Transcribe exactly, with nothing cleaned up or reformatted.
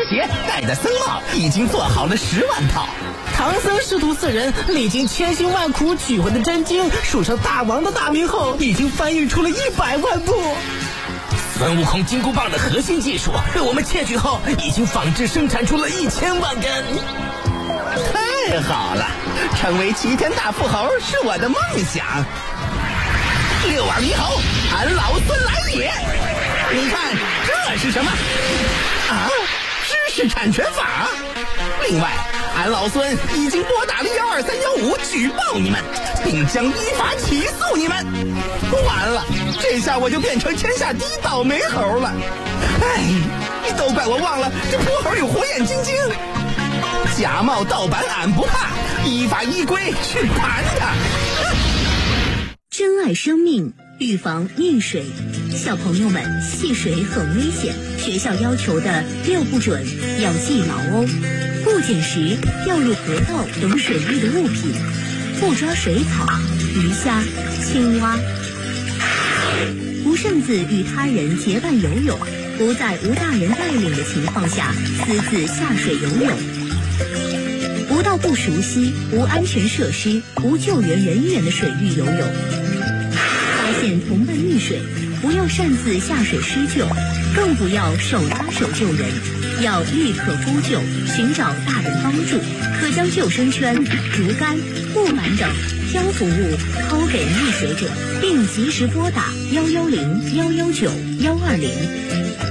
鞋，戴的僧帽，已经做好了十万套。 唐僧师徒四人历经千辛万苦取回的真经，数上大王的大名后，已经翻译出了一百万部。 孙悟空金箍棒的核心技术被我们窃取后，已经仿制生产出了一千万根。 太好了，成为齐天大富豪是我的梦想。六耳猕猴，俺老孙来也！你看这是什么？啊，知识产权法。另外，俺老孙已经拨打了幺二三幺五举报你们，并将依法起诉你们。完了，这下我就变成天下第一倒霉猴了。哎，都怪我忘了这泼猴有火眼金睛。假冒盗版俺不怕，依法依规去盘他。 珍爱生命，预防溺水。小朋友们，戏水很危险，学校要求的六不准要记牢哦。不捡拾掉入河道等水域的物品，不抓水草、鱼虾、青蛙，不擅自与他人结伴游泳，不在无大人带领的情况下私自下水游泳，不到不熟悉、无安全设施、无救援人员的水域游泳。发现同伴溺水，不要擅自下水施救，更不要手拉手救人，要立刻呼救，寻找大人帮助。可将救生圈、竹竿、木板等漂浮物抛给溺水者，并及时拨打幺幺零、幺幺九、幺二零。